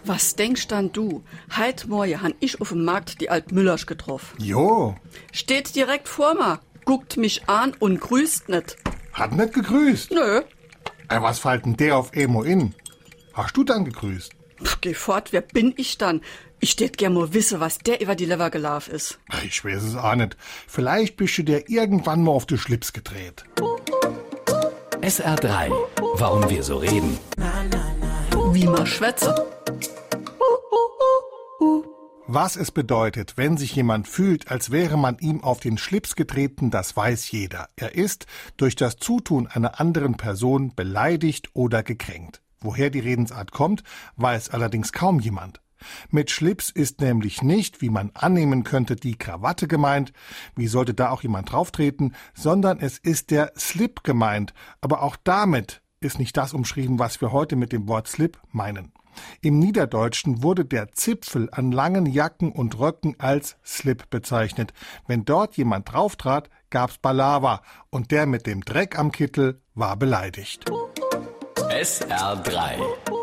Was denkst dann du? Heit morgen han ich auf dem Markt die Alt Müllersch getroffen. Jo, Steht direkt vor mir, guckt mich an und grüßt net. hat nicht gegrüßt. Nö. Was fällt denn der auf Emo in? Hast du dann gegrüßt? Geh fort, wer bin ich dann? Ich tät gern mal wisse, was der über die Lever gelaufen ist. Ich weiß es auch nicht. Vielleicht bist du dir irgendwann mal auf den Schlips gedreht. SR3. Warum wir so reden. Wie man schwätze. Was es bedeutet, wenn sich jemand fühlt, als wäre man ihm auf den Schlips getreten, das weiß jeder. Er ist durch das Zutun einer anderen Person beleidigt oder gekränkt. Woher die Redensart kommt, weiß allerdings kaum jemand. Mit Schlips ist nämlich nicht, wie man annehmen könnte, die Krawatte gemeint, wie sollte da auch jemand drauftreten, sondern es ist der Slip gemeint. Aber auch damit ist nicht das umschrieben, was wir heute mit dem Wort Slip meinen. Im Niederdeutschen wurde der Zipfel an langen Jacken und Röcken als Slip bezeichnet. Wenn dort jemand drauftrat, gab's Palaver und der mit dem Dreck am Kittel war beleidigt. SR3.